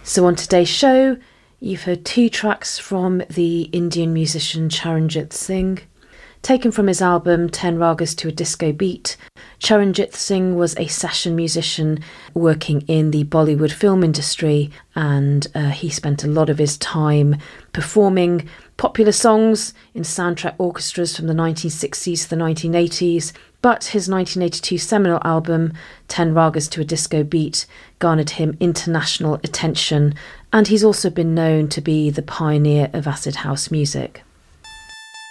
So on today's show, you've heard 2 tracks from the Indian musician Charanjit Singh. Taken from his album 10 Ragas to a Disco Beat, Charanjit Singh was a session musician working in the Bollywood film industry, and he spent a lot of his time performing popular songs in soundtrack orchestras from the 1960s to the 1980s. But his 1982 seminal album, 10 Ragas to a Disco Beat, garnered him international attention, and he's also been known to be the pioneer of acid house music.